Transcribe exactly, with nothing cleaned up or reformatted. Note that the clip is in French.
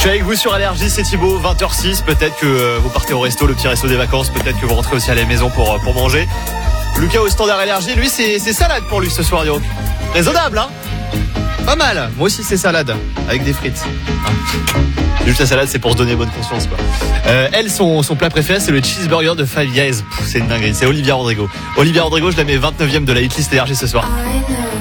suis avec vous sur Allergie, c'est Thibaut, vingt heures six. Peut-être que euh, vous partez au resto, le petit resto des vacances. Peut-être que vous rentrez aussi à la maison pour, pour manger. Lucas au standard Allergie, lui c'est, c'est salade pour lui ce soir, donc. Raisonnable, hein. Pas mal. Moi aussi c'est salade, avec des frites. Hein. Juste la salade, c'est pour se donner bonne conscience, quoi. Euh, elle, son, son plat préféré, c'est le cheeseburger de Five Guys. Pff, c'est une dinguerie. C'est Olivia Rodrigo. Olivia Rodrigo, je la mets vingt-neuvième de la hitlist Allergie ce soir.